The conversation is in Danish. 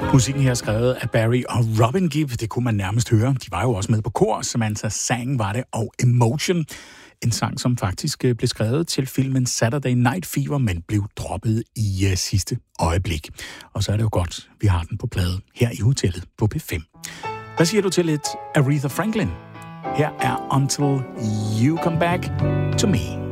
Musikken her er skrevet af Barry og Robin Gibb. Det kunne man nærmest høre. De var jo også med på kor. Samantha Sang var det, og Emotion. En sang, som faktisk blev skrevet til filmen Saturday Night Fever, men blev droppet i sidste øjeblik. Og så er det jo godt, vi har den på plade her i hotellet på P5. Hvad siger du til lidt Aretha Franklin? Her er Until You Come Back to Me.